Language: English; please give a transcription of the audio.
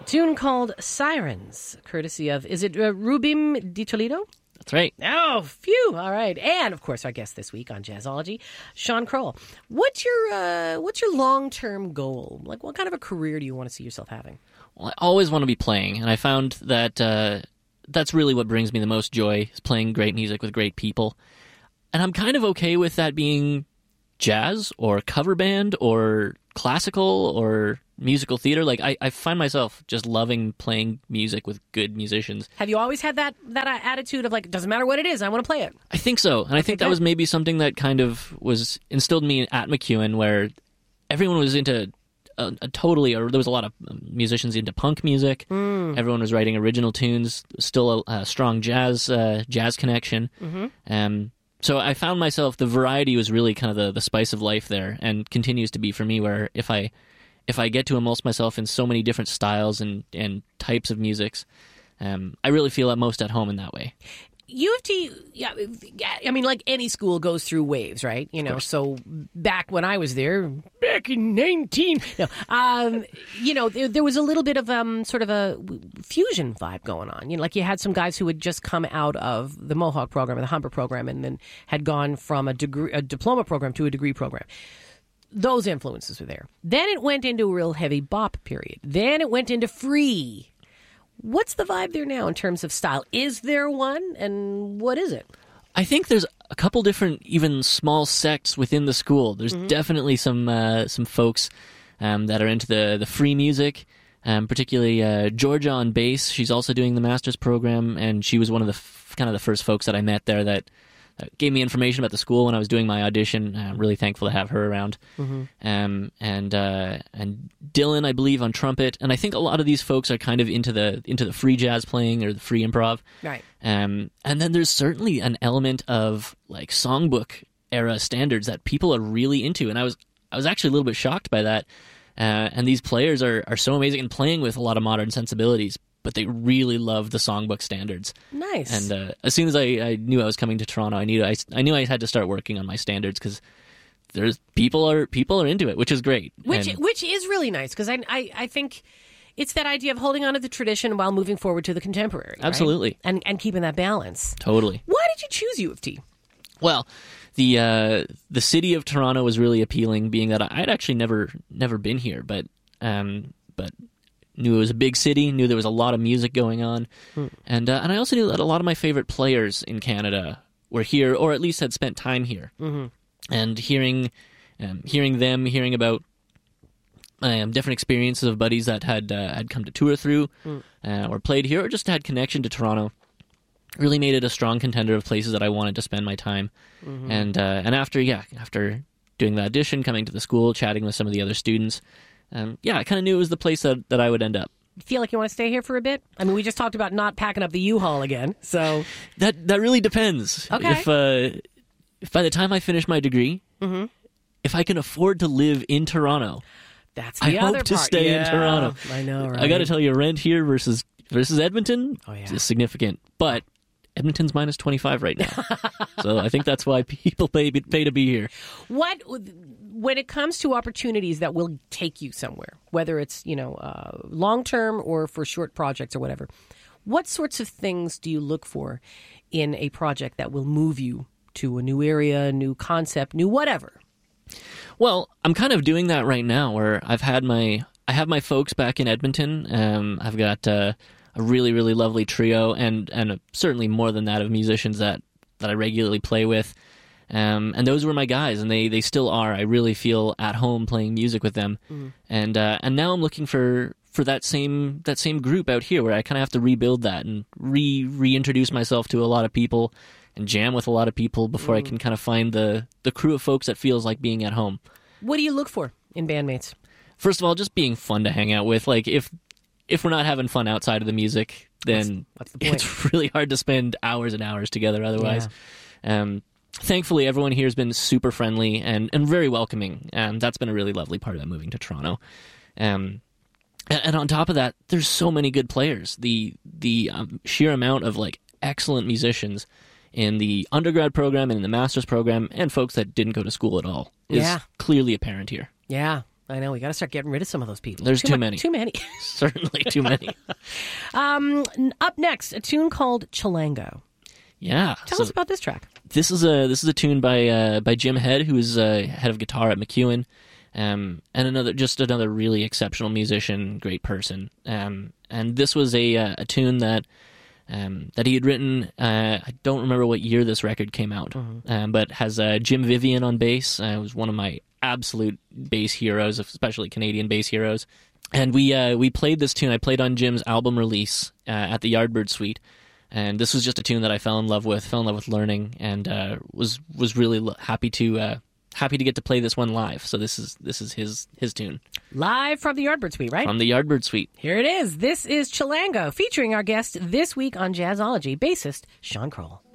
Tune called Sirens, courtesy of, is it Rubim Di Toledo? That's right. Oh, phew. All right. And, of course, our guest this week on Jazzology, Sean Kroll. What's your long-term goal? Like, what kind of a career do you want to see yourself having? Well, I always want to be playing, and I found that that's really what brings me the most joy, is playing great music with great people. And I'm kind of okay with that being jazz or cover band or classical or musical theater. Like, I find myself just loving playing music with good musicians. Have you always had that attitude of, like, it doesn't matter what it is, I want to play it? I think so. And I think that was maybe something that kind of was instilled in me at MacEwan, where everyone was into there was a lot of musicians into punk music. Everyone was writing original tunes, still a strong jazz connection. So I found myself, the variety was really kind of the spice of life there, and continues to be for me, where if I get to immerse myself in so many different styles and types of musics, I really feel most at home in that way. U of T, yeah, I mean, like any school goes through waves, right? You know, so back when I was there, back in 19, there was a little bit of sort of a fusion vibe going on. You know, like you had some guys who had just come out of the Mohawk program or the Humber program, and then had gone from a diploma program to a degree program. Those influences were there. Then it went into a real heavy bop period. Then it went into free. What's the vibe there now in terms of style? Is there one, and what is it? I think there's a couple different, even small sects within the school. There's definitely some folks that are into the free music, particularly Georgia on bass. She's also doing the master's program, and she was one of the first folks that I met there that gave me information about the school when I was doing my audition. I'm really thankful to have her around. And Dylan, I believe, on trumpet. And I think a lot of these folks are kind of into the free jazz playing or the free improv. Right. And then there's certainly an element of like songbook era standards that people are really into. And I was actually a little bit shocked by that. And these players are so amazing and playing with a lot of modern sensibilities, but they really love the songbook standards. Nice. And as soon as I knew I was coming to Toronto, I knew I had to start working on my standards, because there's people are into it, which is great. Which is really nice, because I think it's that idea of holding on to the tradition while moving forward to the contemporary. Absolutely. Right? And keeping that balance. Totally. Why did you choose U of T? Well, the city of Toronto was really appealing, being that I'd actually never been here, but knew it was a big city, knew there was a lot of music going on, and I also knew that a lot of my favorite players in Canada were here, or at least had spent time here. And hearing about different experiences of buddies that had come to tour through, or played here, or just had connection to Toronto, really made it a strong contender of places that I wanted to spend my time. And after doing the audition, coming to the school, chatting with some of the other students, I kind of knew it was the place that I would end up. Feel like you want to stay here for a bit? I mean, we just talked about not packing up the U-Haul again, so... That really depends. Okay. If by the time I finish my degree, if I can afford to live in Toronto, that's the other hope to part. stay in Toronto. I know, right? I got to tell you, rent here versus Edmonton is significant, but Edmonton's minus 25 right now. So I think that's why people pay to be here. When it comes to opportunities that will take you somewhere, whether it's long-term or for short projects or whatever, what sorts of things do you look for in a project that will move you to a new area, new concept, new whatever? Well, I'm kind of doing that right now, where I have my folks back in Edmonton. I've got a really, really lovely trio, and certainly more than that, of musicians that I regularly play with. And those were my guys, and they still are. I really feel at home playing music with them. And now I'm looking for that same group out here, where I kind of have to rebuild that and reintroduce myself to a lot of people and jam with a lot of people before I can kind of find the crew of folks that feels like being at home. What do you look for in bandmates? First of all, just being fun to hang out with. Like, if we're not having fun outside of the music, then what's the point? It's really hard to spend hours and hours together otherwise. Yeah. Thankfully, everyone here has been super friendly and very welcoming, and that's been a really lovely part of moving to Toronto. And on top of that, there's so many good players. The sheer amount of like excellent musicians in the undergrad program and in the master's program, and folks that didn't go to school at all, is clearly apparent here. Yeah. I know. We got to start getting rid of some of those people. There's too many. Too many. Certainly too many. Up next, a tune called Chilango. Yeah. Tell us about this track. This is a tune by Jim Head, who is head of guitar at McEwen, and another really exceptional musician, great person. And this was a tune that he had written. I don't remember what year this record came out, but has Jim Vivian on bass. Was one of my absolute bass heroes, especially Canadian bass heroes. And we played this tune. I played on Jim's album release at the Yardbird Suite. And this was just a tune that I fell in love with learning, and was really happy to get to play this one live. So this is his tune. Live from the Yardbird Suite, right? From the Yardbird Suite. Here it is. This is Chilango, featuring our guest this week on Jazzology, bassist Sean Kroll.